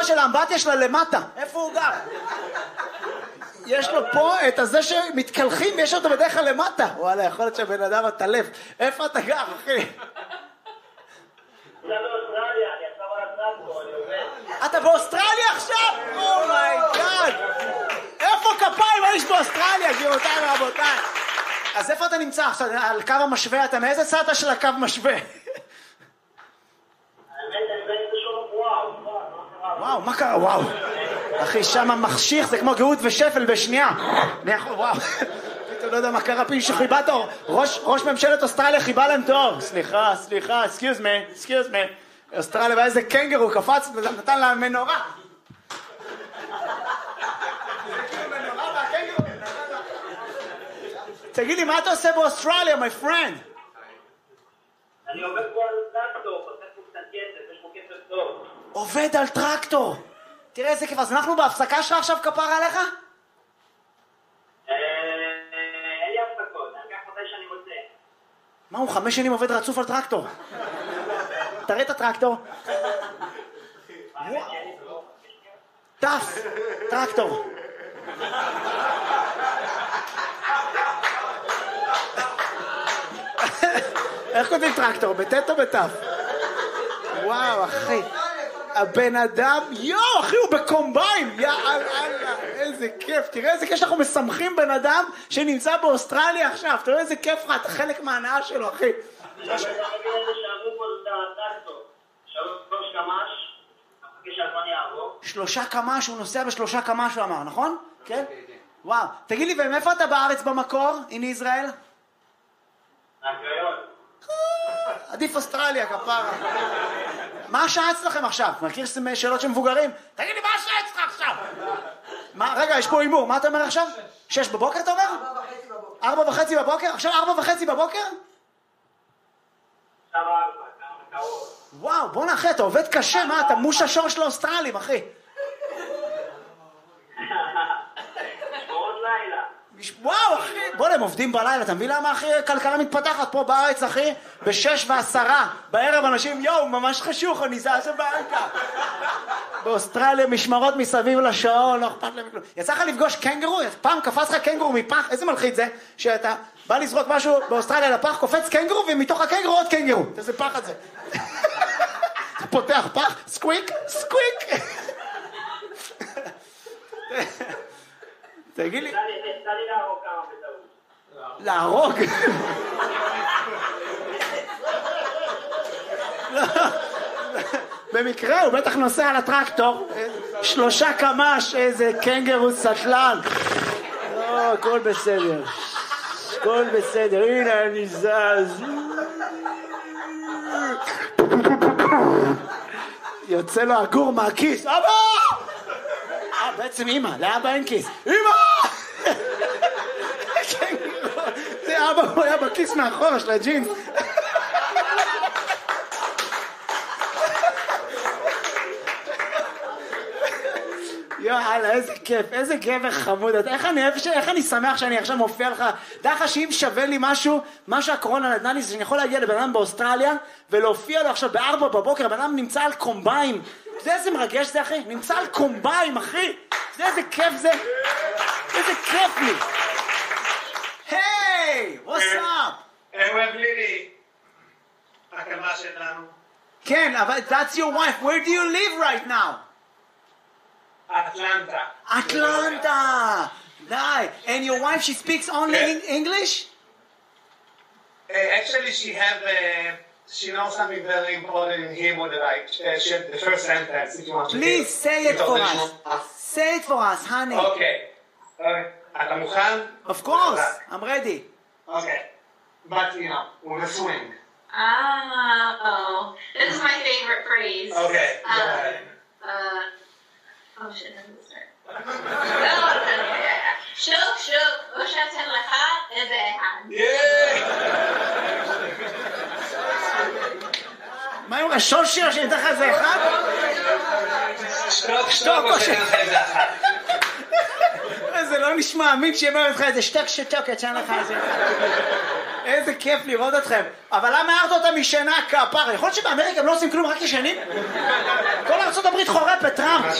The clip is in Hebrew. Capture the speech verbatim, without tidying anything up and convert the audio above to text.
של האמבטיה שלה למטה. איפה הוא גר? יש לו פה את הזה שמתקלחים, יש אותו בדרך כלל למטה. וואלה, יכול להיות שהבן אדם הטלף. איפה אתה גר, אחי? אתה באוסטרליה עכשיו? אומייגאד! איפה כפיים האיש באוסטרליה, גבירותיי ורבותיי? אז איפה אתה נמצא עכשיו? על קו המשווה? אתה מאיזה צד של הקו משווה? וואו, מה קרה? וואו. אחי, שם מחשיך, זה כמו גאות ושפל בשנייה. וואו. אתה לא יודע מה קרה, פי שחיבה תור. ראש ממשלת אוסטרליה חיבה להם תור. סליחה, סליחה, excuse me, excuse me. אוסטרליה, ואיזה קנגרו קפץ, נתן לה מנורה. תגיד לי, מה אתה עושה באוסטרליה, my friend? אני עובד פה על טרקטור, עושה פה קצת כסף, יש פה כסף טוב. עובד על טרקטור. תראה איזה כיף, אז אנחנו בהפסקה שלך עכשיו כפרה עליך? אין לי הפסקות, אני אקח מתי שאני רוצה. מה, הוא חמש שנים עובד רצוף על טרקטור? תראה את הטרקטור. טף, טרקטור. איך כותבים טרקטור? בטט או בטף? וואו, אחי. הבן אדם, יואו, אחי, הוא בקומביין. יאללה, איזה כיף. תראה איזה כיף שאנחנו משמחים בן אדם שנמצא באוסטרליה עכשיו. תראה איזה כיף לך, אתה חלק מההנאה שלו, אחי. שלושה קמ"ש, הוא נוסע בשלושה קמ"ש, הוא אמר, נכון? כן? וואו. תגיד לי, ומאיפה אתה בארץ במקור, in ישראל? מהקריות. עדיף אוסטרליה, כפרה. מה השעה אצלכם עכשיו? מכיר שאלות של מבוגרים? תגיד לי, מה השעה אצלך עכשיו? מה, רגע, יש פה אימור, מה אתה אומר עכשיו? שש בבוקר אתה אומר? ארבע וחצי בבוקר. ארבע וחצי בבוקר? עכשיו ארבע וחצי בבוקר? עכשיו ארבע, כמה קרוב. וואו, בוא נאחי, אתה עובד קשה, מה? אתה מוש השור של האוסטרלים, אחי. שמורות לילה. וואו, אחי, בוא הם עובדים בלילה, אתה מבין למה, אחי, כלכלה מתפתחת פה בארץ, אחי, בשש ועשרה, בערב אנשים, יואו, ממש חשוך, אני זז הביתה. באוסטרליה משמרות מסביב לשעון, לא אכפת להם כלום. יצא לך לפגוש קנגרו? פעם קפץ לך קנגרו מפח, איזה מלחיץ זה? שאתה בא לזרוק משהו באוסטרליה לפח, קופץ קנגרו, ומתוך הקנגרו עוד קנגרו. איזה פח את זה? פותח פח, סקוויק, סקוויק. תגיד לי... תן לי להרוג כמה בטעות. להרוג? במקרה הוא בטח נוסע על הטרקטור, שלושה קמ"ש, איזה קנגרו סטלן. לא, הכל בסדר. הכל בסדר, הנה אני זז. יוצא לו הגור מהכיס. אבא! אה, בעצם אמא, לאבא אין כיס. אמא! זה אבא, הוא היה בכיס מאחורה של הג'ינס. יאללה, איזה כיף, איזה גבר חמוד. איך אני, איך אני שמח שאני עכשיו מופיע לך. דע לך שאם שווה לי משהו, מה שהקורונה נתנה לי, זה שאני יכול להגיע לבן אדם באוסטרליה ולהופיע לו עכשיו בארבע בבוקר, הבן אדם נמצא על קומביים. זה איזה מרגש זה, אחי? נמצא על קומביים, אחי. זה איזה כיף זה. איזה כיף לי. היי, what's up? הם אוהב לילי. הקמה שלנו. כן, אבל that's your wife. Where do you live right now? Atlanta. Atlanta. Nice. And your wife, she speaks only Yeah. in English? Uh, actually, she have uh, she knows something very important in Hebrew that I uh, she had the first sentence. If you want to Please hear. say it for us. us. Say it for us, honey. Okay. Okay. אתה מוכן? Of course. I'm ready. Okay. But you know, with a swing. Oh, this is my favorite phrase. Okay. Go Um, ahead. uh, oh shit, this is start. No, שוק שוק, או שאתן לך איזה אחד. מה עם ראשון שיר שניתן לך איזה אחד? שטוק שטוק או שאתן לך איזה אחד. זה לא נשמע אמין שיאמר לך איזה שטק שטוקת שאין לך איזה אחד. איזה כיף לראות אתכם. אבל למה הערת אותה משינה כפרה? יכול להיות שבאמריקה הם לא עושים כלום, רק ישנים? כל ארצות הברית חורפת, טראמפ.